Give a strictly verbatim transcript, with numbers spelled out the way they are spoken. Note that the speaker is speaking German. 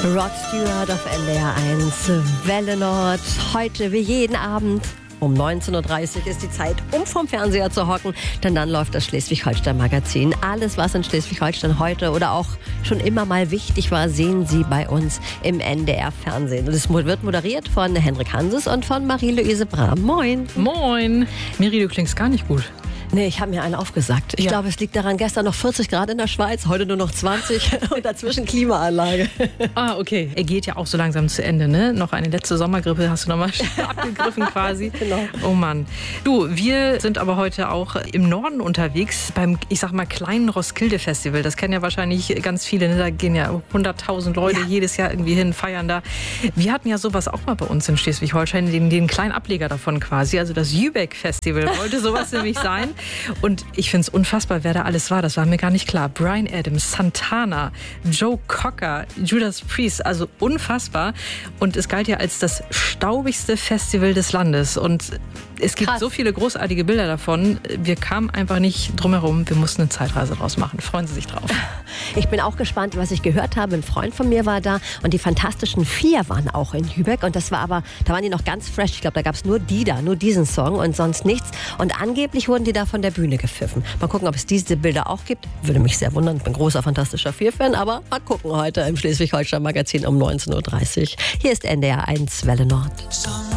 Rod Stewart auf N D R eins, Welle Nord. Heute wie jeden Abend um neunzehn Uhr dreißig ist die Zeit, um vom Fernseher zu hocken, denn dann läuft das Schleswig-Holstein-Magazin. Alles, was in Schleswig-Holstein heute oder auch schon immer mal wichtig war, sehen Sie bei uns im N D R-Fernsehen. Und es wird moderiert von Henrik Hanses und von Marie-Louise Brahm. Moin. Moin. Miri, du klingst gar nicht gut. Nee, ich habe mir einen aufgesagt. Ich ja. glaube, es liegt daran, gestern noch vierzig Grad in der Schweiz, heute nur noch zwanzig und dazwischen Klimaanlage. Ah, okay. Er geht ja auch so langsam zu Ende, ne? Noch eine letzte Sommergrippe hast du nochmal abgegriffen quasi. Genau. Oh Mann. Du, wir sind aber heute auch im Norden unterwegs beim, ich sag mal, kleinen Roskilde-Festival. Das kennen ja wahrscheinlich ganz viele, ne? Da gehen ja hunderttausend Leute ja. jedes Jahr irgendwie hin, feiern da. Wir hatten ja sowas auch mal bei uns in Schleswig-Holstein, den, den kleinen Ableger davon quasi, also das Jübeck-Festival wollte sowas nämlich sein. Und ich finde es unfassbar, wer da alles war. Das war mir gar nicht klar. Bryan Adams, Santana, Joe Cocker, Judas Priest. Also unfassbar. Und es galt ja als das staubigste Festival des Landes. Und es gibt Krass. so viele großartige Bilder davon. Wir kamen einfach nicht drum herum. Wir mussten eine Zeitreise draus machen. Freuen Sie sich drauf. Ich bin auch gespannt, was ich gehört habe. Ein Freund von mir war da und die Fantastischen Vier waren auch in Jübeck. Und das war aber, da waren die noch ganz fresh. Ich glaube, da gab es nur die da, nur diesen Song und sonst nichts. Und angeblich wurden die da von der Bühne gepfiffen. Mal gucken, ob es diese Bilder auch gibt. Würde mich sehr wundern. Ich bin großer Fantastischer Vier-Fan, aber mal gucken heute im Schleswig-Holstein-Magazin um neunzehn Uhr dreißig. Hier ist N D R eins Welle Nord.